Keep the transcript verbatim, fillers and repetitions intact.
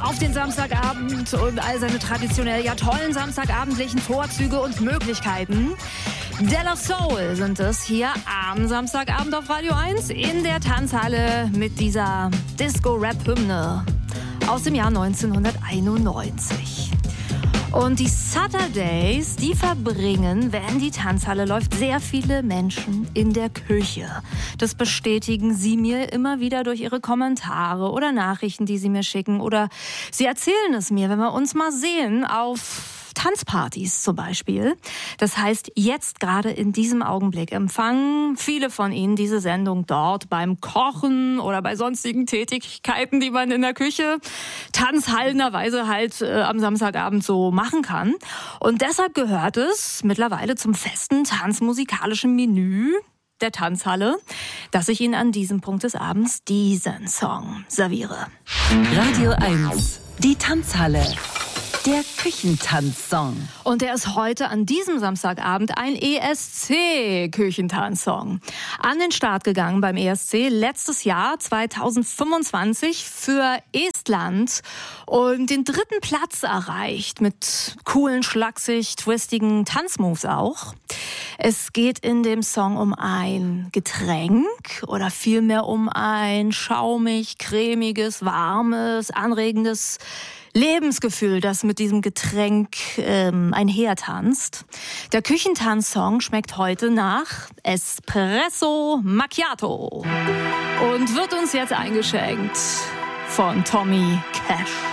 auf den Samstagabend und all seine traditionell ja tollen samstagabendlichen Vorzüge und Möglichkeiten. De La Soul sind es hier am Samstagabend auf Radio eins in der Tanzhalle mit dieser Disco-Rap-Hymne aus dem Jahr neunzehnhunderteinundneunzig. Und die Saturdays, die verbringen, wenn die Tanzhalle läuft, sehr viele Menschen in der Küche. Das bestätigen sie mir immer wieder durch ihre Kommentare oder Nachrichten, die sie mir schicken. Oder sie erzählen es mir, wenn wir uns mal sehen auf Tanzpartys zum Beispiel. Das heißt, jetzt gerade in diesem Augenblick empfangen viele von Ihnen diese Sendung dort beim Kochen oder bei sonstigen Tätigkeiten, die man in der Küche tanzhallenderweise halt äh, am Samstagabend so machen kann. Und deshalb gehört es mittlerweile zum festen tanzmusikalischen Menü der Tanzhalle, dass ich Ihnen an diesem Punkt des Abends diesen Song serviere. Radio eins, die Tanzhalle. Der Küchentanzsong. Und der ist heute an diesem Samstagabend ein E S C-Küchentanzsong. An den Start gegangen beim E S C letztes Jahr zweitausendfünfundzwanzig für Estland und den dritten Platz erreicht mit coolen, schlaksig, twistigen Tanzmoves auch. Es geht in dem Song um ein Getränk oder vielmehr um ein schaumig, cremiges, warmes, anregendes Lebensgefühl, das mit diesem Getränk ähm, einhertanzt. Der Küchentanzsong schmeckt heute nach Espresso Macchiato und wird uns jetzt eingeschenkt von Tommy Cash.